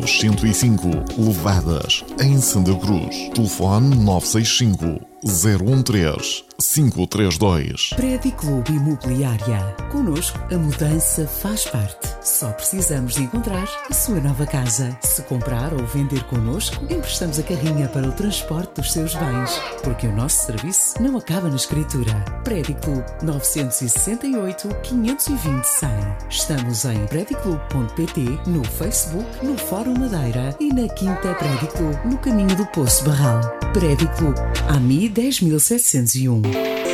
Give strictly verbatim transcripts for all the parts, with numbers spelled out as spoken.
Neves cento e cinco, Levadas, em Santa Cruz. Telefone nove seis cinco, zero um três, cinco três dois. Prédio Clube Imobiliária. Connosco, a mudança faz parte. Só precisamos de encontrar a sua nova casa. Se comprar ou vender connosco, emprestamos a carrinha para o transporte dos seus bens. Porque o nosso serviço não acaba na escritura. Prédio Clube nove seis oito, quinhentos e vinte, cem. Estamos em prédio clube ponto pt, no Facebook, no Fórum Madeira e na Quinta Prédio Clube, no caminho do Poço Barral. Prédio Clube, A M I dez mil setecentos e um.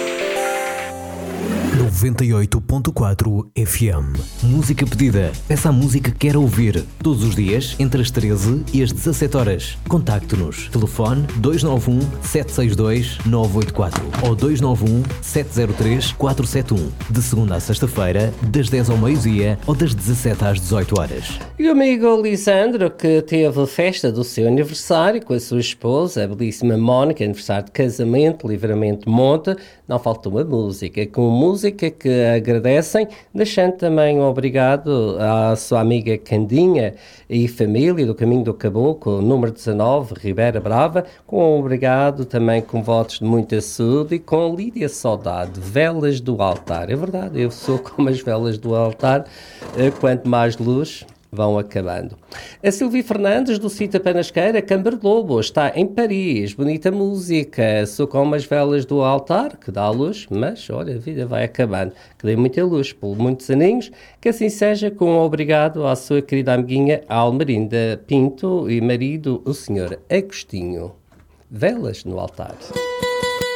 noventa e oito ponto quatro F M. Música pedida. Peça a música que quer ouvir. Todos os dias, entre as treze e as dezassete horas. Contacte-nos. Telefone dois nove um, sete seis dois, nove oito quatro ou dois nove um, sete zero três, quatro sete um. De segunda a sexta-feira, das dez ao meio-dia ou das dezassete às dezoito horas. E o amigo Lisandro, que teve a festa do seu aniversário com a sua esposa, a belíssima Mónica, aniversário de casamento, Livramento Monte, não faltou uma música. Com música que agradecem, deixando também um obrigado à sua amiga Candinha e família do Caminho do Caboclo, número dezanove, Ribeira Brava, com um obrigado também com votos de muita saúde e com Lídia Saudade, velas do altar. É verdade, eu sou como as velas do altar, quanto mais luz vão acabando. A Silvia Fernandes, do Cita Panasqueira, Câmara Lobo, está em Paris. Bonita música. Sou como as velas do altar, que dá luz, mas, olha, a vida vai acabando. Que dê muita luz por muitos aninhos. Que assim seja, com um obrigado à sua querida amiguinha Almerinda Pinto e marido, o senhor Agostinho. Velas no altar.